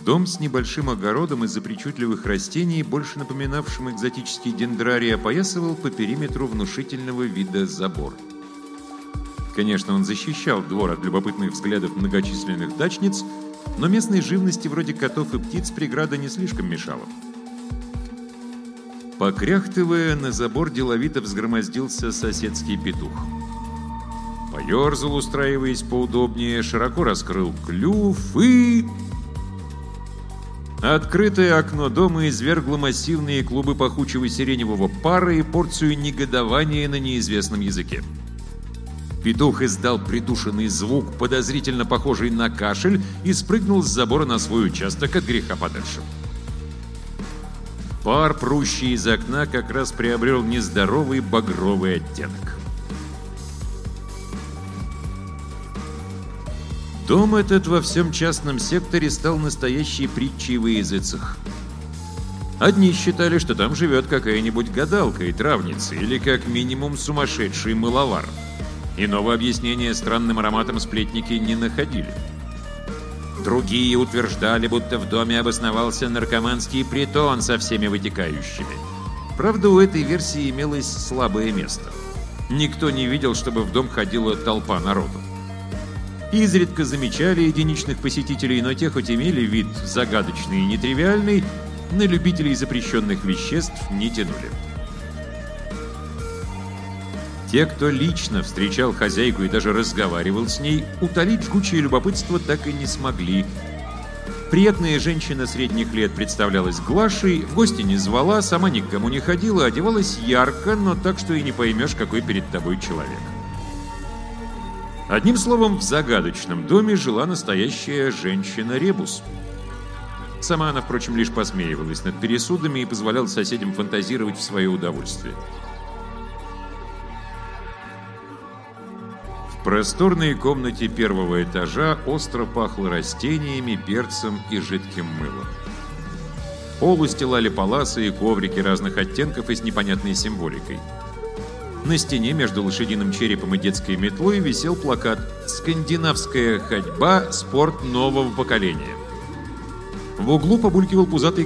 Дом с небольшим огородом из-за причудливых растений, больше напоминавшим экзотический дендрарий, опоясывал по периметру внушительного вида забор. Конечно, он защищал двор от любопытных взглядов многочисленных дачниц, но местной живности вроде котов и птиц преграда не слишком мешала. Покряхтывая, на забор деловито взгромоздился соседский петух. Поерзал, устраиваясь поудобнее, широко раскрыл клюв и... Открытое окно дома извергло массивные клубы пахучего сиреневого пара и порцию негодования на неизвестном языке. Петух издал придушенный звук, подозрительно похожий на кашель, и спрыгнул с забора на свой участок от греха подальше. Пар, прущий из окна, как раз приобрел нездоровый багровый оттенок. Дом этот во всем частном секторе стал настоящей притчей во языцах. Одни считали, что там живет какая-нибудь гадалка и травница, или как минимум сумасшедший мыловар. Иного объяснения странным ароматом сплетники не находили. Другие утверждали, будто в доме обосновался наркоманский притон со всеми вытекающими. Правда, у этой версии имелось слабое место. Никто не видел, чтобы в дом ходила толпа народу. Изредка замечали единичных посетителей, но те хоть имели вид загадочный и нетривиальный, на любителей запрещенных веществ не тянули. Те, кто лично встречал хозяйку и даже разговаривал с ней, утолить жгучее любопытство так и не смогли. Приятная женщина средних лет представлялась Глашей, в гости не звала, сама ни к кому не ходила, одевалась ярко, но так, что и не поймешь, какой перед тобой человек. Одним словом, в загадочном доме жила настоящая женщина-ребус. Сама она, впрочем, лишь посмеивалась над пересудами и позволяла соседям фантазировать в свое удовольствие. В просторной комнате первого этажа остро пахло растениями, перцем и жидким мылом. Пол устилали паласы и коврики разных оттенков и с непонятной символикой. На стене между лошадиным черепом и детской метлой висел плакат «Скандинавская ходьба. Спорт нового поколения». В углу побулькивал пузатый